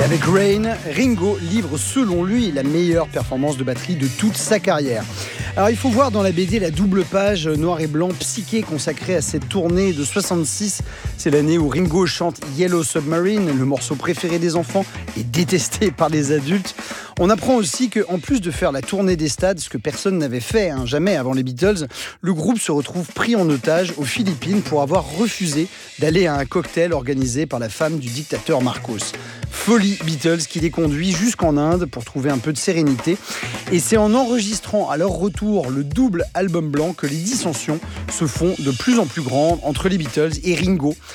Avec Rain, Ringo livre selon lui la meilleure performance de batterie de toute sa carrière. Alors il faut voir dans la BD la double page noir et blanc psyché consacrée à cette tournée de 66. C'est l'année où Ringo chante Yellow Submarine, le morceau préféré des enfants et détesté par les adultes. On apprend aussi qu'en plus de faire la tournée des stades, ce que personne n'avait fait, jamais avant les Beatles, le groupe se retrouve pris en otage aux Philippines pour avoir refusé d'aller à un cocktail organisé par la femme du dictateur Marcos. Folie Beatles qui les conduit jusqu'en Inde pour trouver un peu de sérénité. Et c'est en enregistrant à leur retour le double album blanc que les dissensions se font de plus en plus grandes entre les Beatles et Ringo.